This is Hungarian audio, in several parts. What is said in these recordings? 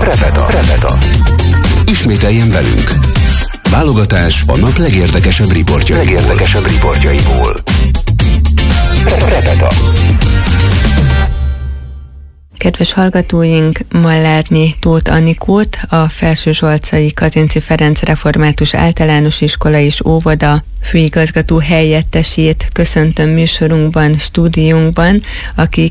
Repeta. Ismételjen velünk. Válogatás a nap legérdekesebb riportjaiból. Repeta. Kedves hallgatóink, ma látni Tóth Anikót, a Felsőzsolcai Kazinczy Ferenc Református Általános Iskola és Óvoda főigazgató helyettesét köszöntöm műsorunkban, stúdiónkban, aki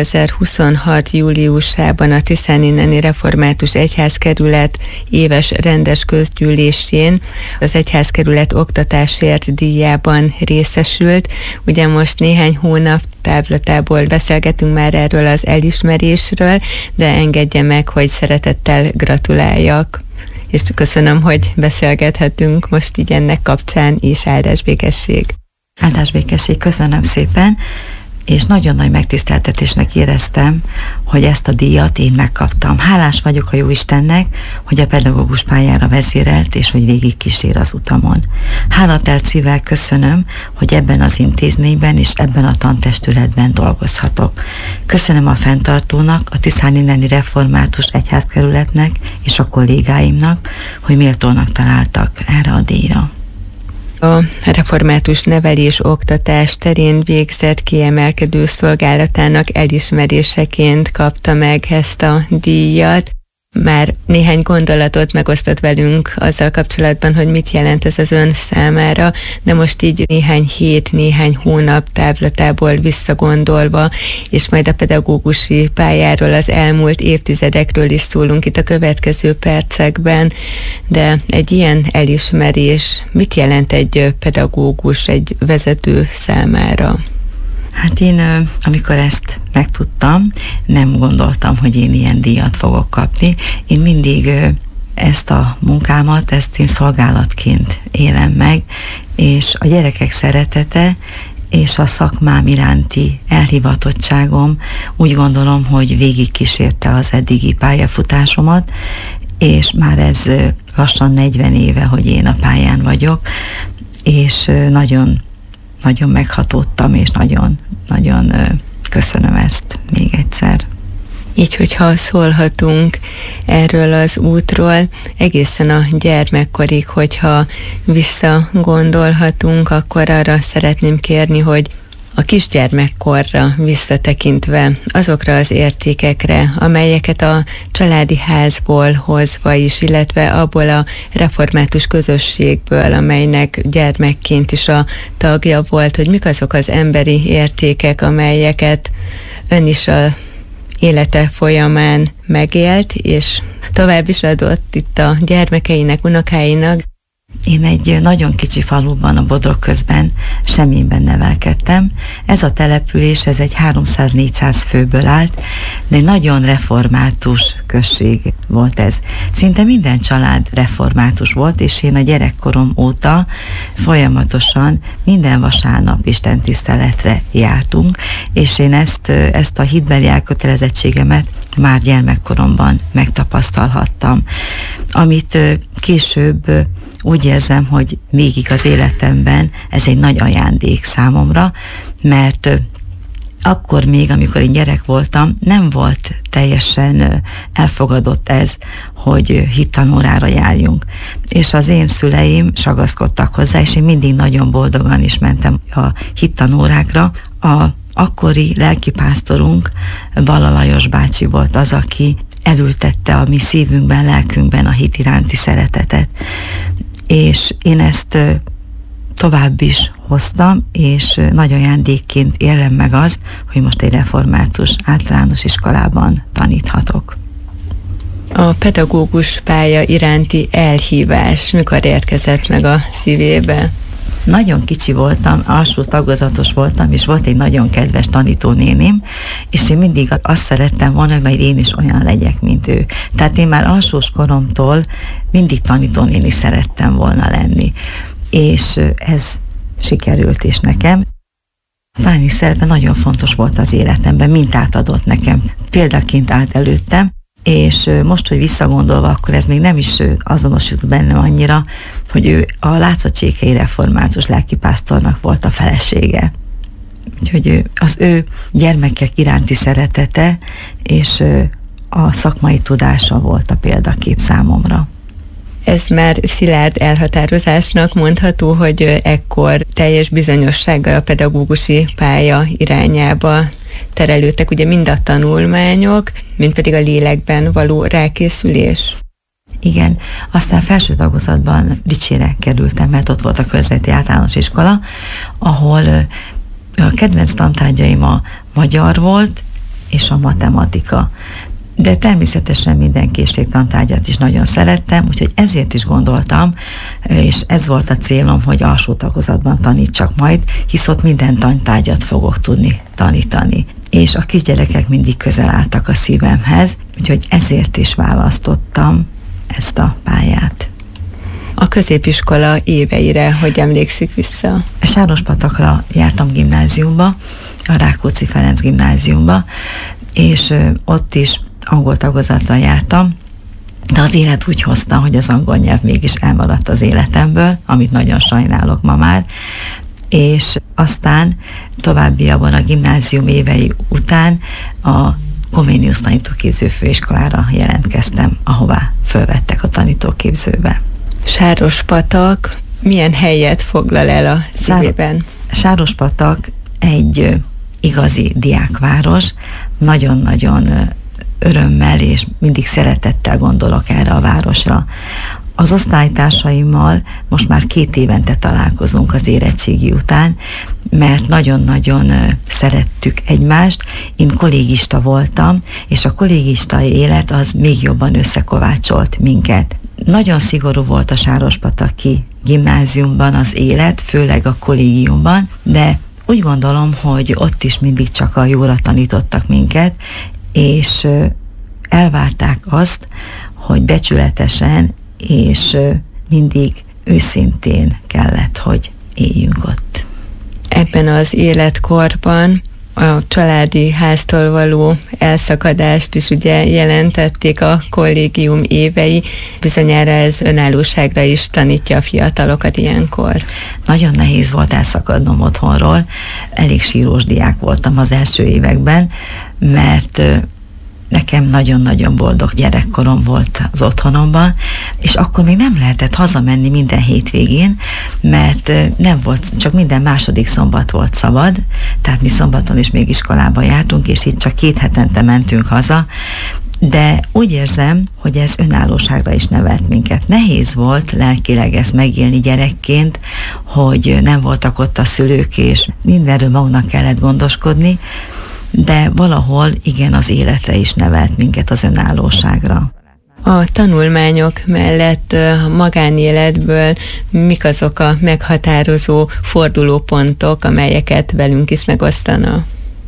2026. júliusában a Tiszanineni Református Egyházkerület éves rendes közgyűlésén az Egyházkerület oktatásért díjában részesült. Ugye most néhány hónap távlatából beszélgetünk már erről az elismerésről, de engedje meg, hogy szeretettel gratuláljak. És köszönöm, hogy beszélgethetünk most így ennek kapcsán is. Áldás békesség. Áldás békesség, köszönöm szépen, és nagyon nagy megtiszteltetésnek éreztem, hogy ezt a díjat én megkaptam. Hálás vagyok a Jóistennek, hogy a pedagógus pályára vezérelt, és hogy végig kísér az utamon. Hálatelt szívvel köszönöm, hogy ebben az intézményben és ebben a tantestületben dolgozhatok. Köszönöm a fenntartónak, a Tiszanineni Református Egyházkerületnek és a kollégáimnak, hogy méltónak találtak erre a díjra. A református nevelés oktatás terén végzett kiemelkedő szolgálatának elismeréseként kapta meg ezt a díjat. Már néhány gondolatot megosztott velünk azzal kapcsolatban, hogy mit jelent ez az ön számára, de most így néhány hét, néhány hónap távlatából visszagondolva, és majd a pedagógusi pályáról, az elmúlt évtizedekről is szólunk itt a következő percekben, de egy ilyen elismerés mit jelent egy pedagógus, egy vezető számára? Hát én, amikor ezt megtudtam, nem gondoltam, hogy én ilyen díjat fogok kapni. Én mindig ezt a munkámat, ezt én szolgálatként élem meg, és a gyerekek szeretete és a szakmám iránti elhivatottságom úgy gondolom, hogy végigkísérte az eddigi pályafutásomat, és már ez lassan 40 éve, hogy én a pályán vagyok, és nagyon meghatódtam, és nagyon köszönöm ezt még egyszer. Így, hogyha szólhatunk erről az útról, egészen a gyermekkorig, hogyha visszagondolhatunk, akkor arra szeretném kérni, hogy a kisgyermekkorra visszatekintve azokra az értékekre, amelyeket a családi házból hozva is, illetve abból a református közösségből, amelynek gyermekként is a tagja volt, hogy mik azok az emberi értékek, amelyeket ön is a élete folyamán megélt, és tovább is adott itt a gyermekeinek, unokáinak. Én egy nagyon kicsi faluban, a Bodrogközben, Semjénben nevelkedtem. Ez a település, ez egy 300-400 főből állt, de egy nagyon református község volt ez. Szinte minden család református volt, és én a gyerekkorom óta folyamatosan minden vasárnap istentiszteletre jártunk, és én ezt a hitbeli elkötelezettségemet már gyermekkoromban megtapasztalhattam. Amit később úgy érzem, hogy végig az életemben ez egy nagy ajándék számomra, mert akkor még, amikor én gyerek voltam, nem volt teljesen elfogadott ez, hogy hittanórára járjunk. És az én szüleim sagaszkodtak hozzá, és én mindig nagyon boldogan is mentem a hittanórákra. A akkori lelkipásztorunk, Balla Lajos bácsi volt az, aki elültette a mi szívünkben, lelkünkben a hit iránti szeretetet. És én ezt tovább is hoztam, és nagy ajándékként élem meg azt, hogy most egy református általános iskolában taníthatok. A pedagógus pálya iránti elhívás mikor érkezett meg a szívébe? Nagyon kicsi voltam, alsó tagozatos voltam, és volt egy nagyon kedves tanítónénim, és én mindig azt szerettem volna, hogy majd én is olyan legyek, mint ő. Tehát én már alsós koromtól mindig tanítónéni szerettem volna lenni. És ez sikerült is nekem. A tanító szerepe nagyon fontos volt az életemben, mintát adott nekem, példaként állt előttem, és most, hogy visszagondolva, akkor ez még nem is azonosult bennem annyira, hogy ő a Látszacsékei református lelkipásztornak volt a felesége. Úgyhogy az ő gyermekek iránti szeretete, és a szakmai tudása volt a példakép számomra. Ez már szilárd elhatározásnak mondható, hogy ekkor teljes bizonyossággal a pedagógusi pálya irányába terelődtek ugye mind a tanulmányok, mind pedig a lélekben való rákészülés. Igen, aztán felső tagozatban Ricsére kerültem, mert ott volt a közéleti általános iskola, ahol a kedvenc tantárgyaim a magyar volt, és a matematika. De természetesen minden készségtantárgyat is nagyon szerettem, úgyhogy ezért is gondoltam, és ez volt a célom, hogy alsó tagozatban tanítsak majd, hisz ott minden tantárgyat fogok tudni tanítani. És a kisgyerekek mindig közel álltak a szívemhez, úgyhogy ezért is választottam ezt a pályát. A középiskola éveire, hogy emlékszik vissza? Sárospatakra jártam gimnáziumba, a Rákóczi Ferenc gimnáziumba, és ott is angol tagozatra jártam, de az élet úgy hozta, hogy az angol nyelv mégis elmaradt az életemből, amit nagyon sajnálok ma már, és aztán továbbiakban a gimnázium évei után a Comenius tanítóképző főiskolára jelentkeztem, ahová fölvettek a tanítóképzőbe. Sárospatak milyen helyet foglal el a szívében? Sárospatak egy igazi diákváros, nagyon-nagyon örömmel és mindig szeretettel gondolok erre a városra. Az osztálytársaimmal most már 2 évente találkozunk az érettségi után, mert nagyon-nagyon szerettük egymást. Én kollégista voltam, és a kollégista élet az még jobban összekovácsolt minket. Nagyon szigorú volt a sárospataki gimnáziumban az élet, főleg a kollégiumban, de úgy gondolom, hogy ott is mindig csak a jóra tanítottak minket, és elvárták azt, hogy becsületesen és mindig őszintén kellett, hogy éljünk ott. Ebben az életkorban a családi háztól való elszakadást is ugye jelentették a kollégium évei. Bizonyára ez önállóságra is tanítja a fiatalokat ilyenkor. Nagyon nehéz volt elszakadnom otthonról. Elég sírós diák voltam az első években, mert nekem nagyon-nagyon boldog gyerekkorom volt az otthonomban, és akkor még nem lehetett hazamenni minden hétvégén, mert nem volt, csak minden második szombat volt szabad, tehát mi szombaton is még iskolába jártunk, és itt csak 2 hetente mentünk haza, de úgy érzem, hogy ez önállóságra is nevelt minket. Nehéz volt lelkileg ezt megélni gyerekként, hogy nem voltak ott a szülők, és mindenről magunknak kellett gondoskodni, de valahol igen, az életre is nevelt minket, az önállóságra. A tanulmányok mellett a magánéletből mik azok a meghatározó fordulópontok, amelyeket velünk is megosztana?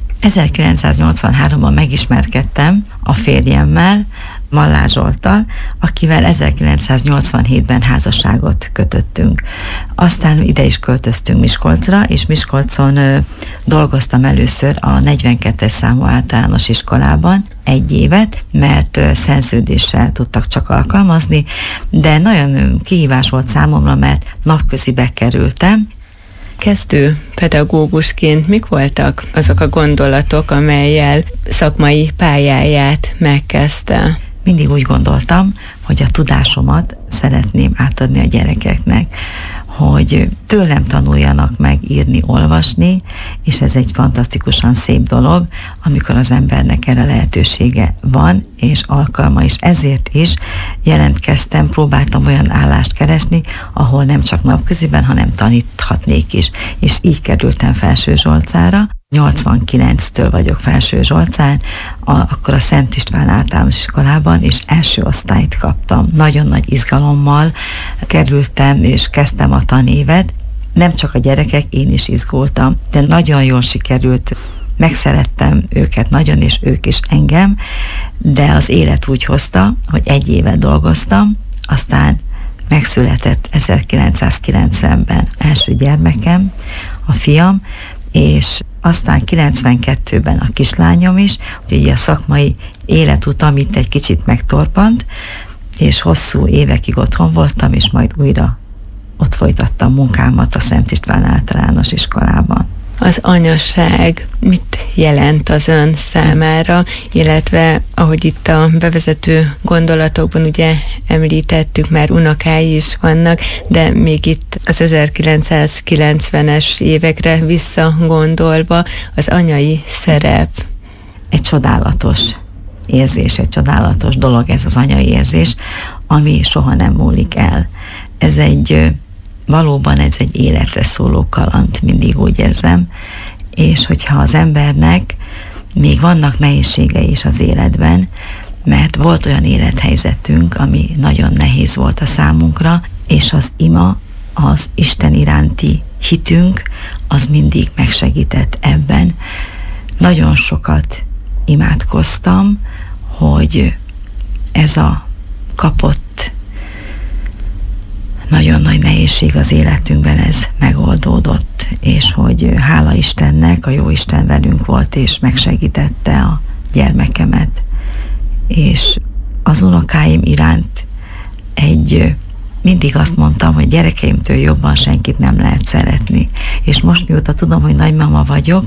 1983-ban megismerkedtem a férjemmel, Mallár Zsolttal, akivel 1987-ben házasságot kötöttünk. Aztán ide is költöztünk Miskolcra, és Miskolcon dolgoztam először a 42-es számú általános iskolában 1 évet, mert szerződéssel tudtak csak alkalmazni, de nagyon kihívás volt számomra, mert napközibe kerültem. Kezdő pedagógusként mik voltak azok a gondolatok, amellyel szakmai pályáját megkezdte? Mindig úgy gondoltam, hogy a tudásomat szeretném átadni a gyerekeknek, hogy tőlem tanuljanak meg írni, olvasni, és ez egy fantasztikusan szép dolog, amikor az embernek erre lehetősége van, és alkalma is. Ezért is jelentkeztem, próbáltam olyan állást keresni, ahol nem csak napköziben, hanem taníthatnék is. És így kerültem Felsőzsolcára. 89-től vagyok Felsőzsolcán, akkor a Szent István általános iskolában, és első osztályt kaptam. Nagyon nagy izgalommal kerültem, és kezdtem a tanévet. Nem csak a gyerekek, én is izgultam, de nagyon jól sikerült. Megszerettem őket nagyon, és ők is engem, de az élet úgy hozta, hogy 1 évet dolgoztam, aztán megszületett 1990-ben első gyermekem, a fiam, és aztán 92-ben a kislányom is, úgyhogy a szakmai életutam itt egy kicsit megtorpant, és hosszú évekig otthon voltam, és majd újra ott folytattam munkámat a Szent István általános iskolában. Az anyaság mit jelent az ön számára, illetve ahogy itt a bevezető gondolatokban ugye említettük, már unokái is vannak, de még itt az 1990-es évekre visszagondolva az anyai szerep. Egy csodálatos érzés, egy csodálatos dolog ez az anyai érzés, ami soha nem múlik el. Valóban ez egy életre szóló kaland, mindig úgy érzem, és hogyha az embernek még vannak nehézségei is az életben, mert volt olyan élethelyzetünk, ami nagyon nehéz volt a számunkra, és az ima, az Isten iránti hitünk, az mindig megsegített ebben. Nagyon sokat imádkoztam, hogy ez a kapott nagyon nagy nehézség az életünkben ez megoldódott, és hogy hála Istennek, a Jóisten velünk volt, és megsegítette a gyermekemet. És az unokáim iránt mindig azt mondtam, hogy gyerekeimtől jobban senkit nem lehet szeretni. És most mióta tudom, hogy nagymama vagyok,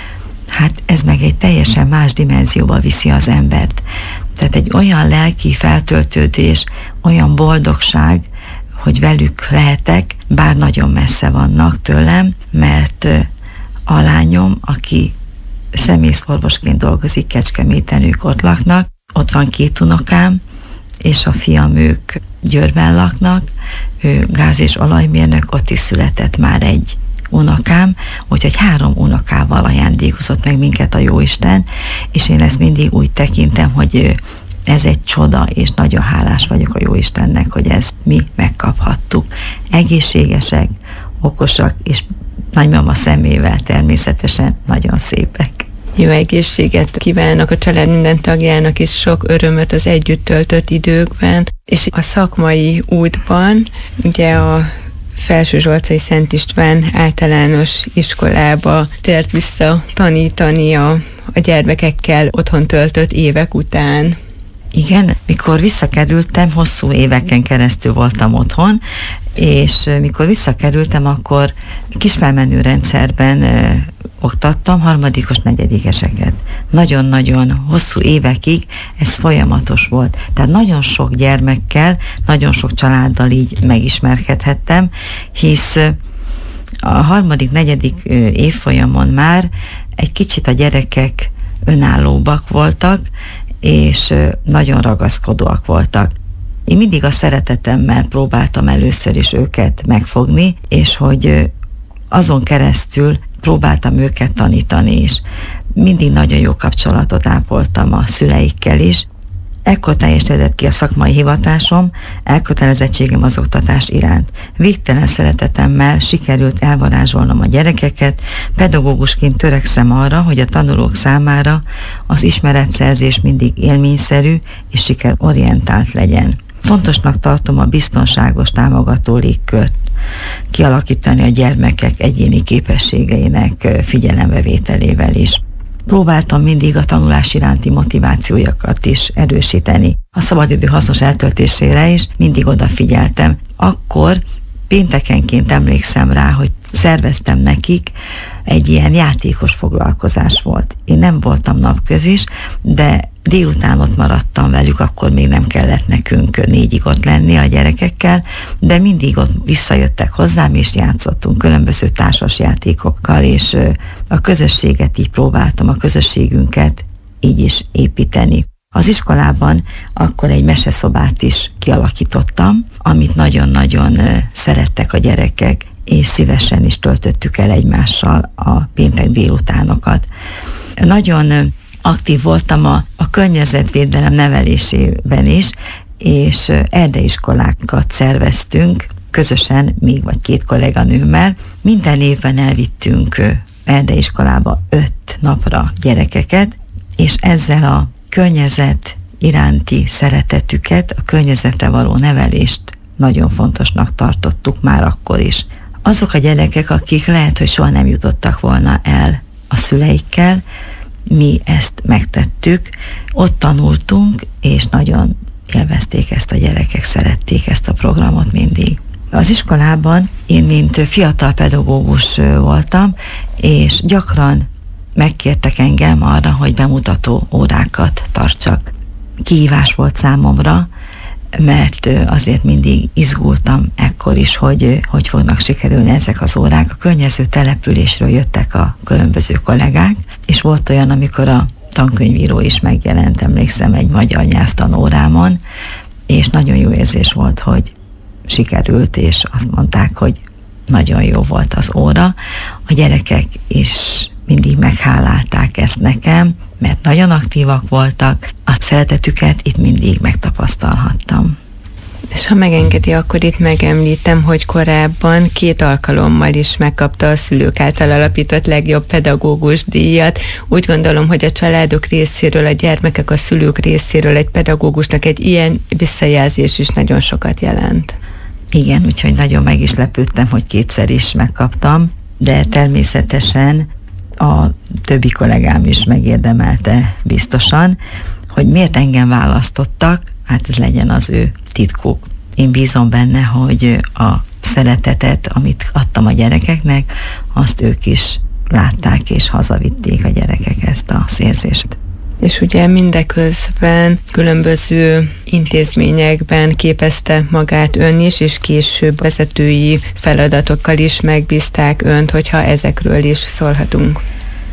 hát ez meg egy teljesen más dimenzióba viszi az embert. Tehát egy olyan lelki feltöltődés, olyan boldogság, hogy velük lehetek, bár nagyon messze vannak tőlem, mert a lányom, aki szemészorvosként dolgozik Kecskeméten, ők ott laknak, ott van 2 unokám, és a fiam, ők Győrben laknak, ő gáz- és olajmérnök, ott is született már egy unokám, úgyhogy 3 unokával ajándékozott meg minket a Jóisten, és én ezt mindig úgy tekintem, hogy ez egy csoda, és nagyon hálás vagyok a Jóistennek, hogy ezt mi megkaphattuk. Egészségesek, okosak, és nagymama szemével természetesen nagyon szépek. Jó egészséget kívánok a család minden tagjának, és sok örömöt az együtt töltött időkben. És a szakmai útban, ugye a Felsőzsolcai Szent István általános iskolába tért vissza tanítani a gyermekekkel otthon töltött évek után. Igen, mikor visszakerültem, hosszú éveken keresztül voltam otthon, és mikor visszakerültem, akkor kisfelmenő rendszerben oktattam 3., 4. Nagyon-nagyon hosszú évekig ez folyamatos volt. Tehát nagyon sok gyermekkel, nagyon sok családdal így megismerkedhettem, hisz a 3., 4. évfolyamon már egy kicsit a gyerekek önállóbbak voltak, és nagyon ragaszkodóak voltak. Én mindig a szeretetemmel próbáltam először is őket megfogni, és hogy azon keresztül próbáltam őket tanítani is. Mindig nagyon jó kapcsolatot ápoltam a szüleikkel is. Ekkor teljesedett ki a szakmai hivatásom, elkötelezettségem az oktatás iránt. Végtelen szeretetemmel sikerült elvarázsolnom a gyerekeket, pedagógusként törekszem arra, hogy a tanulók számára az ismeretszerzés mindig élményszerű és sikerorientált legyen. Fontosnak tartom a biztonságos, támogató légkört kialakítani a gyermekek egyéni képességeinek figyelembevételével is. Próbáltam mindig a tanulás iránti motivációjukat is erősíteni. A szabadidő hasznos eltöltésére is mindig odafigyeltem. Akkor péntekenként emlékszem rá, hogy szerveztem nekik, egy ilyen játékos foglalkozás volt. Én nem voltam napközis, de délután ott maradtam velük, akkor még nem kellett nekünk 4-ig ott lenni a gyerekekkel, de mindig ott visszajöttek hozzám, és játszottunk különböző társas játékokkal, és a közösséget így próbáltam, a közösségünket így is építeni. Az iskolában akkor egy meseszobát is kialakítottam, amit nagyon-nagyon szerettek a gyerekek, és szívesen is töltöttük el egymással a péntek délutánokat. Nagyon aktív voltam a környezetvédelem nevelésében is, és erdeiskolákat szerveztünk, közösen, még vagy 2 kolléganőmmel. Minden évben elvittünk erdeiskolába 5 napra gyerekeket, és ezzel a környezet iránti szeretetüket, a környezetre való nevelést nagyon fontosnak tartottuk már akkor is. Azok a gyerekek, akik lehet, hogy soha nem jutottak volna el a szüleikkel, mi ezt megtettük, ott tanultunk, és nagyon élvezték ezt a gyerekek, szerették ezt a programot mindig. Az iskolában én, mint fiatal pedagógus voltam, és gyakran megkértek engem arra, hogy bemutató órákat tartsak. Kihívás volt számomra, mert azért mindig izgultam ekkor is, hogy fognak sikerülni ezek az órák. A környező településről jöttek a különböző kollégák, és volt olyan, amikor a tankönyvíró is megjelent, emlékszem, egy magyar nyelvtanórámon, és nagyon jó érzés volt, hogy sikerült, és azt mondták, hogy nagyon jó volt az óra. A gyerekek is mindig meghálálták ezt nekem, mert nagyon aktívak voltak, a szeretetüket itt mindig megtapasztalhattam. És ha megengedi, akkor itt megemlítem, hogy korábban 2 alkalommal is megkapta a szülők által alapított legjobb pedagógus díjat. Úgy gondolom, hogy a családok részéről, a gyermekek, a szülők részéről egy pedagógusnak egy ilyen visszajelzés is nagyon sokat jelent. Igen, úgyhogy nagyon meg is lepődtem, hogy 2-szer is megkaptam, de természetesen a többi kollégám is megérdemelte biztosan, hogy miért engem választottak, hát ez legyen az ő titkuk. Én bízom benne, hogy a szeretetet, amit adtam a gyerekeknek, azt ők is látták, és hazavitték a gyerekek ezt az érzést. És ugye mindeközben különböző intézményekben képezte magát ön is, és később vezetői feladatokkal is megbízták önt, hogyha ezekről is szólhatunk.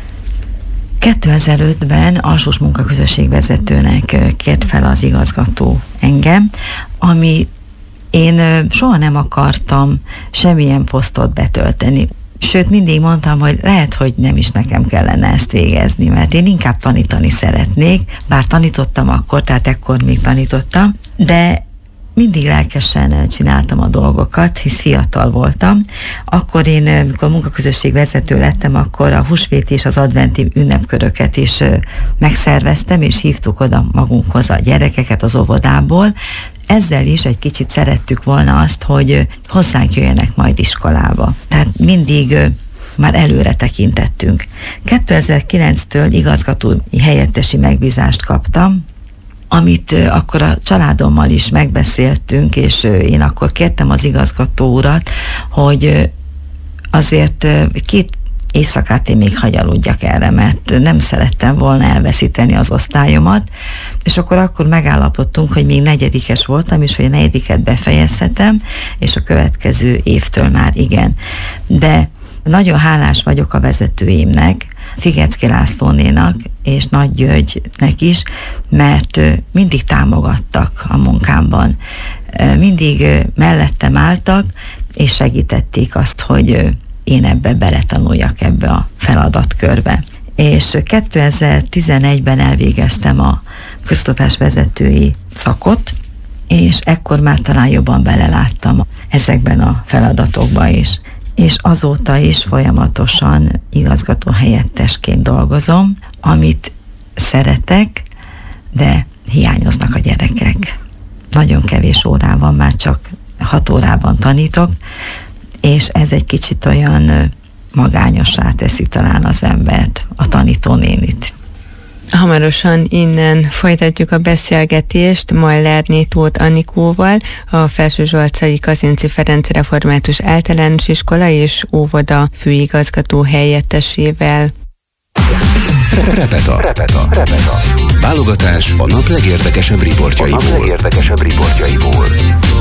2005-ben alsós munkaközösség vezetőnek kért fel az igazgató engem, ami én soha nem akartam semmilyen posztot betölteni. Sőt, mindig mondtam, hogy lehet, hogy nem is nekem kellene ezt végezni, mert én inkább tanítani szeretnék, bár tanítottam akkor, tehát ekkor még tanítottam, de mindig lelkesen csináltam a dolgokat, hisz fiatal voltam. Akkor én, amikor munkaközösség vezető lettem, akkor a húsvét és az adventi ünnepköröket is megszerveztem, és hívtuk oda magunkhoz a gyerekeket az óvodából. Ezzel is egy kicsit szerettük volna azt, hogy hozzánk jöjjenek majd iskolába. Tehát mindig már előre tekintettünk. 2009-től igazgatói helyettesi megbízást kaptam, amit akkor a családommal is megbeszéltünk, és én akkor kértem az igazgató urat, hogy azért 2 éjszakát én még hagyaludjak erre, mert nem szerettem volna elveszíteni az osztályomat, és akkor megállapodtunk, hogy még 4-es voltam, és hogy a 4-et befejezhetem, és a következő évtől már igen. De nagyon hálás vagyok a vezetőimnek, Figecki Lászlónénak és Nagy Györgynek is, mert mindig támogattak a munkámban. Mindig mellettem álltak, és segítették azt, hogy én ebbe beletanuljak ebbe a feladatkörbe. És 2011-ben elvégeztem a közoktatás vezetői szakot, és ekkor már talán jobban beleláttam ezekben a feladatokba is. És azóta is folyamatosan igazgató helyettesként dolgozom, amit szeretek, de hiányoznak a gyerekek. Nagyon kevés órán van, már csak 6 órában tanítok, és ez egy kicsit olyan magányossá teszi talán az embert, a tanítónénit. Hamarosan innen folytatjuk a beszélgetést Mallerné Tóth Anikóval, a Felsőzsolcai Kazinczy Ferenc Református Általános Iskola és Óvoda főigazgató helyettesével. Repeta. Válogatás a nap legérdekesebb riportjaiból.